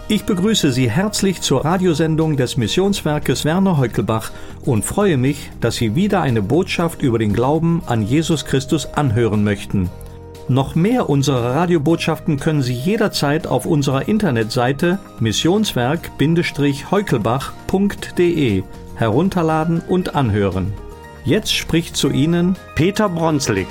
Ich begrüße Sie herzlich zur Radiosendung des Missionswerkes Werner Heukelbach und freue mich, dass Sie wieder eine Botschaft über den Glauben an Jesus Christus anhören möchten. Noch mehr unserer Radiobotschaften können Sie jederzeit auf unserer Internetseite missionswerk-heukelbach.de herunterladen und anhören. Jetzt spricht zu Ihnen Peter Bronslik.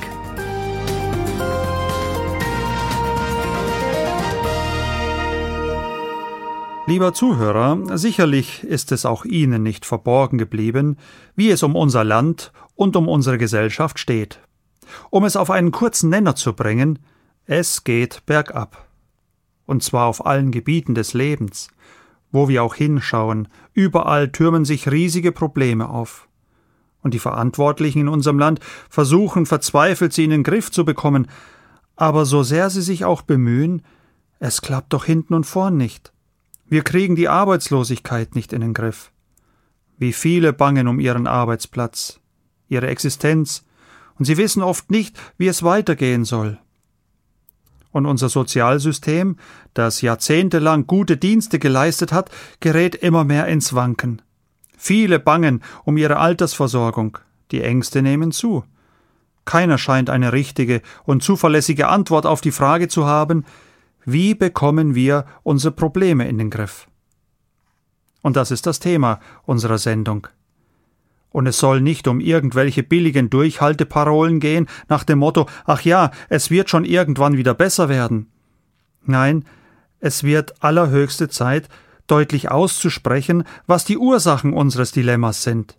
Lieber Zuhörer, sicherlich ist es auch Ihnen nicht verborgen geblieben, wie es um unser Land und um unsere Gesellschaft steht. Um es auf einen kurzen Nenner zu bringen, es geht bergab. Und zwar auf allen Gebieten des Lebens. Wo wir auch hinschauen, überall türmen sich riesige Probleme auf. Und die Verantwortlichen in unserem Land versuchen verzweifelt, sie in den Griff zu bekommen. Aber so sehr sie sich auch bemühen, es klappt doch hinten und vorn nicht. Wir kriegen die Arbeitslosigkeit nicht in den Griff. Wie viele bangen um ihren Arbeitsplatz, ihre Existenz, und sie wissen oft nicht, wie es weitergehen soll. Und unser Sozialsystem, das jahrzehntelang gute Dienste geleistet hat, gerät immer mehr ins Wanken. Viele bangen um ihre Altersversorgung, die Ängste nehmen zu. Keiner scheint eine richtige und zuverlässige Antwort auf die Frage zu haben, wie bekommen wir unsere Probleme in den Griff? Und das ist das Thema unserer Sendung. Und es soll nicht um irgendwelche billigen Durchhalteparolen gehen, nach dem Motto, ach ja, es wird schon irgendwann wieder besser werden. Nein, es wird allerhöchste Zeit, deutlich auszusprechen, was die Ursachen unseres Dilemmas sind.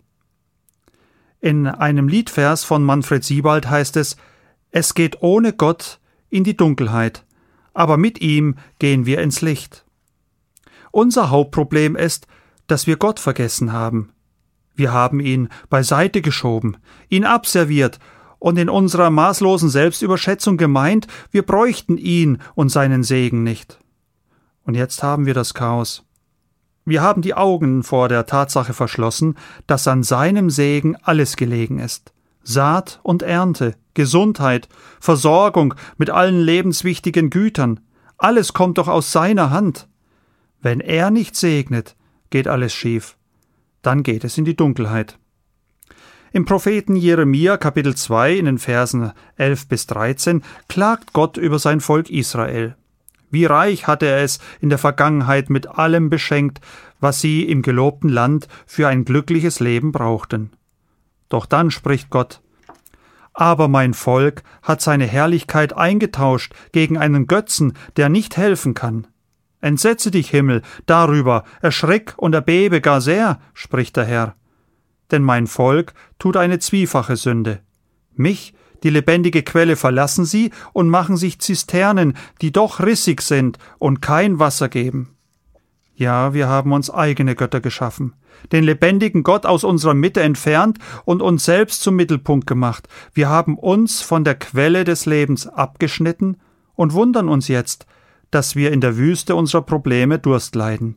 In einem Liedvers von Manfred Siebald heißt es, es geht ohne Gott in die Dunkelheit, aber mit ihm gehen wir ins Licht. Unser Hauptproblem ist, dass wir Gott vergessen haben. Wir haben ihn beiseite geschoben, ihn abserviert und in unserer maßlosen Selbstüberschätzung gemeint, wir bräuchten ihn und seinen Segen nicht. Und jetzt haben wir das Chaos. Wir haben die Augen vor der Tatsache verschlossen, dass an seinem Segen alles gelegen ist. Saat und Ernte, Gesundheit, Versorgung mit allen lebenswichtigen Gütern, alles kommt doch aus seiner Hand. Wenn er nicht segnet, geht alles schief. Dann geht es in die Dunkelheit. Im Propheten Jeremia, Kapitel 2, in den Versen 11 bis 13, klagt Gott über sein Volk Israel. Wie reich hatte er es in der Vergangenheit mit allem beschenkt, was sie im gelobten Land für ein glückliches Leben brauchten. Doch dann spricht Gott: Aber mein Volk hat seine Herrlichkeit eingetauscht gegen einen Götzen, der nicht helfen kann. Entsetze dich, Himmel, darüber, erschrick und erbebe gar sehr, spricht der Herr. Denn mein Volk tut eine zwiefache Sünde. Mich, die lebendige Quelle, verlassen sie und machen sich Zisternen, die doch rissig sind und kein Wasser geben. Ja, wir haben uns eigene Götter geschaffen, den lebendigen Gott aus unserer Mitte entfernt und uns selbst zum Mittelpunkt gemacht. Wir haben uns von der Quelle des Lebens abgeschnitten und wundern uns jetzt, dass wir in der Wüste unserer Probleme Durst leiden.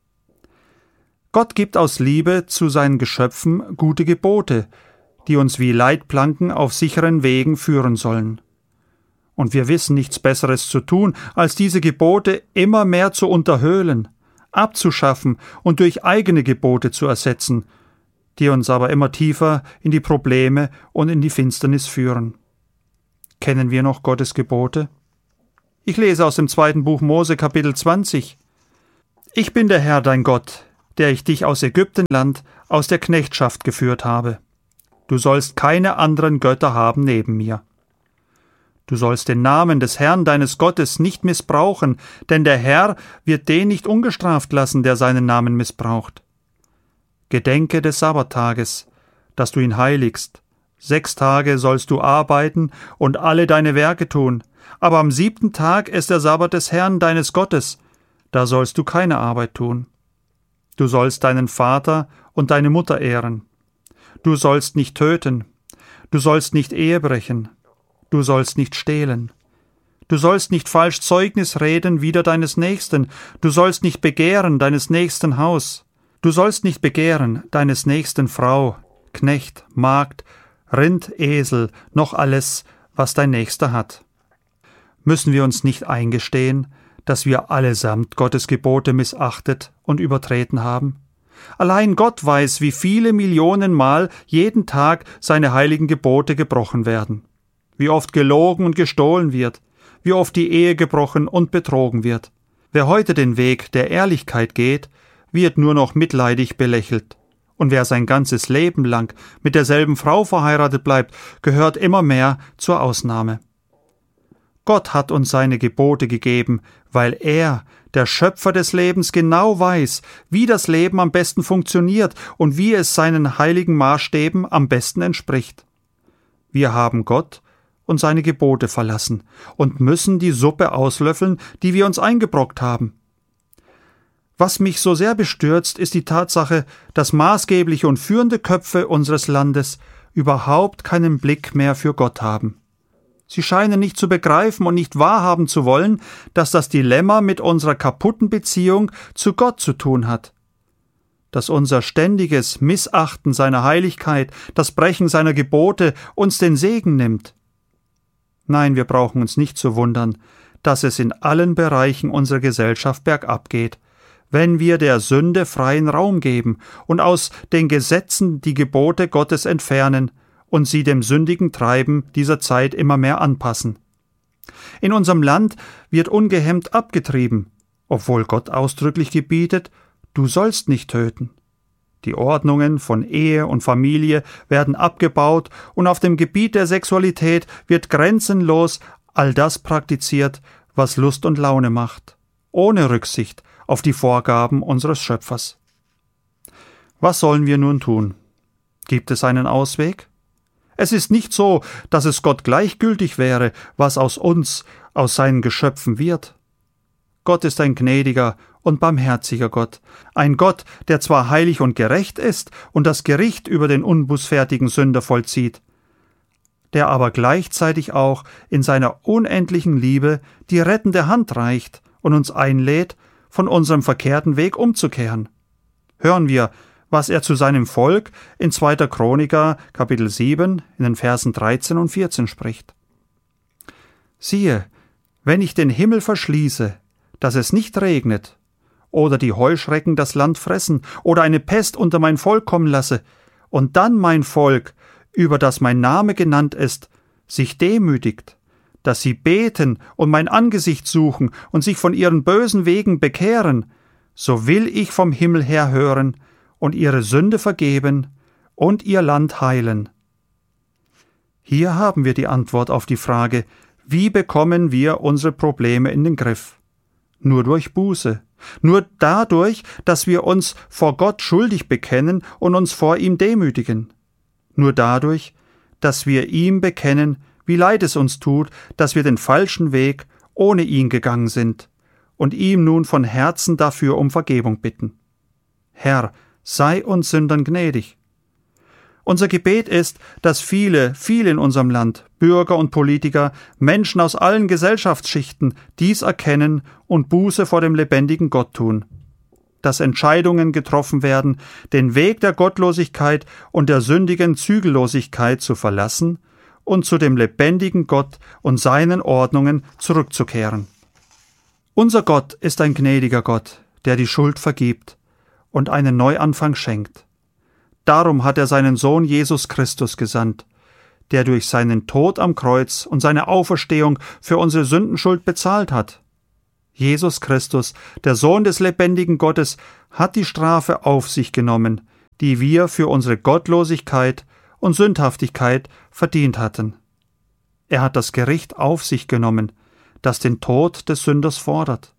Gott gibt aus Liebe zu seinen Geschöpfen gute Gebote, die uns wie Leitplanken auf sicheren Wegen führen sollen. Und wir wissen nichts Besseres zu tun, als diese Gebote immer mehr zu unterhöhlen, abzuschaffen und durch eigene Gebote zu ersetzen, die uns aber immer tiefer in die Probleme und in die Finsternis führen. Kennen wir noch Gottes Gebote? Ich lese aus dem 2. Buch Mose, Kapitel 20. Ich bin der Herr, dein Gott, der ich dich aus Ägyptenland, aus der Knechtschaft geführt habe. Du sollst keine anderen Götter haben neben mir. Du sollst den Namen des Herrn deines Gottes nicht missbrauchen, denn der Herr wird den nicht ungestraft lassen, der seinen Namen missbraucht. Gedenke des Sabbattages, dass du ihn heiligst. 6 Tage sollst du arbeiten und alle deine Werke tun, aber am 7. Tag ist der Sabbat des Herrn deines Gottes, da sollst du keine Arbeit tun. Du sollst deinen Vater und deine Mutter ehren. Du sollst nicht töten. Du sollst nicht Ehe brechen. Du sollst nicht stehlen. Du sollst nicht falsch Zeugnis reden wider deines Nächsten. Du sollst nicht begehren deines Nächsten Haus. Du sollst nicht begehren deines Nächsten Frau, Knecht, Magd, Rind, Esel, noch alles, was dein Nächster hat. Müssen wir uns nicht eingestehen, dass wir allesamt Gottes Gebote missachtet und übertreten haben? Allein Gott weiß, wie viele Millionen Mal jeden Tag seine heiligen Gebote gebrochen werden, wie oft gelogen und gestohlen wird, wie oft die Ehe gebrochen und betrogen wird. Wer heute den Weg der Ehrlichkeit geht, wird nur noch mitleidig belächelt. Und wer sein ganzes Leben lang mit derselben Frau verheiratet bleibt, gehört immer mehr zur Ausnahme. Gott hat uns seine Gebote gegeben, weil er, der Schöpfer des Lebens, genau weiß, wie das Leben am besten funktioniert und wie es seinen heiligen Maßstäben am besten entspricht. Wir haben Gott und seine Gebote verlassen und müssen die Suppe auslöffeln, die wir uns eingebrockt haben. Was mich so sehr bestürzt, ist die Tatsache, dass maßgebliche und führende Köpfe unseres Landes überhaupt keinen Blick mehr für Gott haben. Sie scheinen nicht zu begreifen und nicht wahrhaben zu wollen, dass das Dilemma mit unserer kaputten Beziehung zu Gott zu tun hat. Dass unser ständiges Missachten seiner Heiligkeit, das Brechen seiner Gebote uns den Segen nimmt. Nein, wir brauchen uns nicht zu wundern, dass es in allen Bereichen unserer Gesellschaft bergab geht, wenn wir der Sünde freien Raum geben und aus den Gesetzen die Gebote Gottes entfernen und sie dem sündigen Treiben dieser Zeit immer mehr anpassen. In unserem Land wird ungehemmt abgetrieben, obwohl Gott ausdrücklich gebietet, du sollst nicht töten. Die Ordnungen von Ehe und Familie werden abgebaut und auf dem Gebiet der Sexualität wird grenzenlos all das praktiziert, was Lust und Laune macht, ohne Rücksicht auf die Vorgaben unseres Schöpfers. Was sollen wir nun tun? Gibt es einen Ausweg? Es ist nicht so, dass es Gott gleichgültig wäre, was aus uns, aus seinen Geschöpfen wird. Gott ist ein gnädiger und barmherziger Gott, ein Gott, der zwar heilig und gerecht ist und das Gericht über den unbußfertigen Sünder vollzieht, der aber gleichzeitig auch in seiner unendlichen Liebe die rettende Hand reicht und uns einlädt, von unserem verkehrten Weg umzukehren. Hören wir, was er zu seinem Volk in 2. Chroniker, Kapitel 7, in den Versen 13 und 14 spricht. Siehe, wenn ich den Himmel verschließe, dass es nicht regnet, oder die Heuschrecken das Land fressen, oder eine Pest unter mein Volk kommen lasse, und dann mein Volk, über das mein Name genannt ist, sich demütigt, dass sie beten und mein Angesicht suchen und sich von ihren bösen Wegen bekehren, so will ich vom Himmel her hören und ihre Sünde vergeben und ihr Land heilen. Hier haben wir die Antwort auf die Frage, wie bekommen wir unsere Probleme in den Griff? Nur durch Buße, nur dadurch, dass wir uns vor Gott schuldig bekennen und uns vor ihm demütigen. Nur dadurch, dass wir ihm bekennen, wie leid es uns tut, dass wir den falschen Weg ohne ihn gegangen sind und ihm nun von Herzen dafür um Vergebung bitten. Herr, sei uns Sündern gnädig. Unser Gebet ist, dass viele in unserem Land, Bürger und Politiker, Menschen aus allen Gesellschaftsschichten dies erkennen und Buße vor dem lebendigen Gott tun. Dass Entscheidungen getroffen werden, den Weg der Gottlosigkeit und der sündigen Zügellosigkeit zu verlassen und zu dem lebendigen Gott und seinen Ordnungen zurückzukehren. Unser Gott ist ein gnädiger Gott, der die Schuld vergibt und einen Neuanfang schenkt. Darum hat er seinen Sohn Jesus Christus gesandt, der durch seinen Tod am Kreuz und seine Auferstehung für unsere Sündenschuld bezahlt hat. Jesus Christus, der Sohn des lebendigen Gottes, hat die Strafe auf sich genommen, die wir für unsere Gottlosigkeit und Sündhaftigkeit verdient hatten. Er hat das Gericht auf sich genommen, das den Tod des Sünders fordert.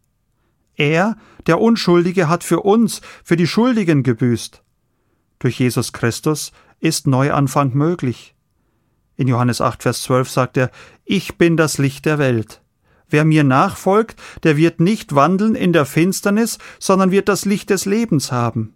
Er, der Unschuldige, hat für uns, für die Schuldigen gebüßt. Durch Jesus Christus ist Neuanfang möglich. In Johannes 8, Vers 12 sagt er, ich bin das Licht der Welt. Wer mir nachfolgt, der wird nicht wandeln in der Finsternis, sondern wird das Licht des Lebens haben.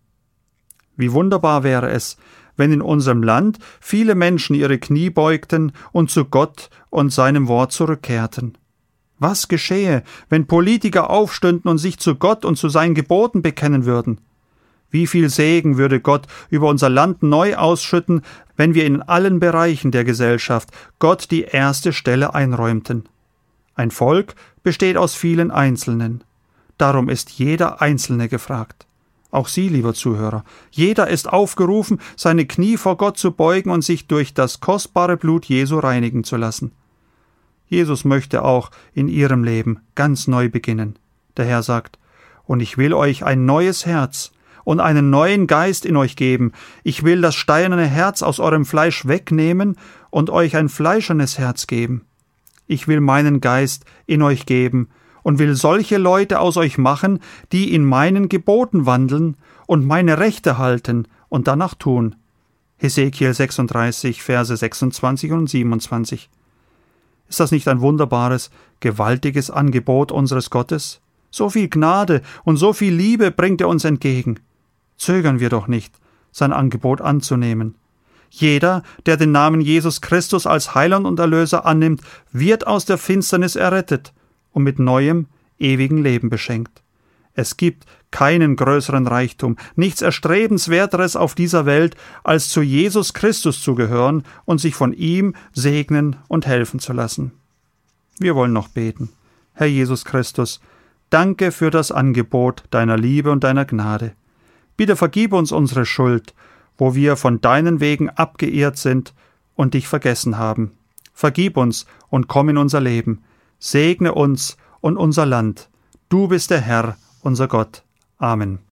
Wie wunderbar wäre es, wenn in unserem Land viele Menschen ihre Knie beugten und zu Gott und seinem Wort zurückkehrten. Was geschehe, wenn Politiker aufstünden und sich zu Gott und zu seinen Geboten bekennen würden? Wie viel Segen würde Gott über unser Land neu ausschütten, wenn wir in allen Bereichen der Gesellschaft Gott die erste Stelle einräumten? Ein Volk besteht aus vielen Einzelnen. Darum ist jeder Einzelne gefragt. Auch Sie, lieber Zuhörer, jeder ist aufgerufen, seine Knie vor Gott zu beugen und sich durch das kostbare Blut Jesu reinigen zu lassen. Jesus möchte auch in Ihrem Leben ganz neu beginnen. Der Herr sagt: Und ich will euch ein neues Herz und einen neuen Geist in euch geben. Ich will das steinerne Herz aus eurem Fleisch wegnehmen und euch ein fleischernes Herz geben. Ich will meinen Geist in euch geben und will solche Leute aus euch machen, die in meinen Geboten wandeln und meine Rechte halten und danach tun. Hesekiel 36, Verse 26 und 27. Ist das nicht ein wunderbares, gewaltiges Angebot unseres Gottes? So viel Gnade und so viel Liebe bringt er uns entgegen. Zögern wir doch nicht, sein Angebot anzunehmen. Jeder, der den Namen Jesus Christus als Heiland und Erlöser annimmt, wird aus der Finsternis errettet und mit neuem, ewigem Leben beschenkt. Es gibt keinen größeren Reichtum, nichts Erstrebenswerteres auf dieser Welt, als zu Jesus Christus zu gehören und sich von ihm segnen und helfen zu lassen. Wir wollen noch beten. Herr Jesus Christus, danke für das Angebot deiner Liebe und deiner Gnade. Bitte vergib uns unsere Schuld, wo wir von deinen Wegen abgeirrt sind und dich vergessen haben. Vergib uns und komm in unser Leben. Segne uns und unser Land. Du bist der Herr, unser Gott. Amen.